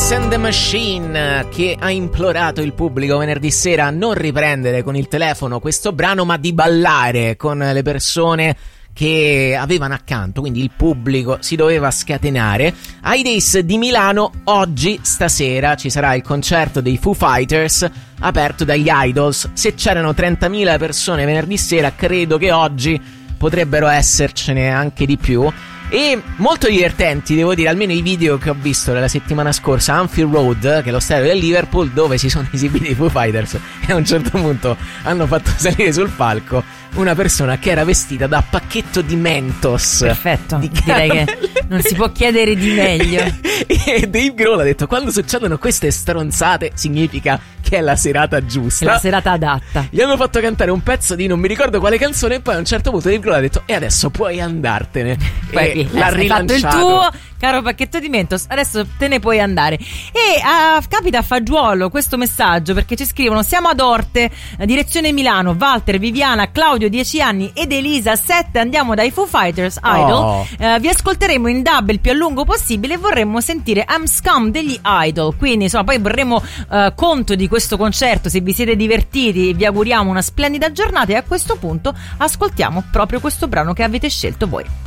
Florence and the Machine, che ha implorato il pubblico venerdì sera a non riprendere con il telefono questo brano, ma di ballare con le persone che avevano accanto, quindi il pubblico si doveva scatenare. Ai Days di Milano oggi, stasera, ci sarà il concerto dei Foo Fighters aperto dagli Idols. Se c'erano 30.000 persone venerdì sera, credo che oggi potrebbero essercene anche di più. E molto divertenti, devo dire, almeno i video che ho visto la settimana scorsa a Anfield Road, che è lo stadio del Liverpool, dove si sono esibiti i Foo Fighters, e a un certo punto hanno fatto salire sul palco una persona che era vestita da pacchetto di Mentos. Perfetto, direi che non si può chiedere di meglio. E Dave Grohl ha detto: quando succedono queste stronzate significa che è la serata giusta, è la serata adatta. Gli hanno fatto cantare un pezzo di non mi ricordo quale canzone, e poi a un certo punto Dave Grohl ha detto: e adesso puoi andartene. Poi l'ha rilanciato. Hai fatto il tuo, caro pacchetto di Mentos, adesso te ne puoi andare. E capita a fagiolo questo messaggio, perché ci scrivono: siamo ad Orte, direzione Milano, Walter, Viviana, Claudio 10 anni ed Elisa 7, andiamo dai Foo Fighters Idol. Vi ascolteremo in dub il più a lungo possibile e vorremmo sentire I'm Scum degli Idol. Quindi insomma poi vorremmo conto di questo concerto, se vi siete divertiti vi auguriamo una splendida giornata, e a questo punto ascoltiamo proprio questo brano che avete scelto voi.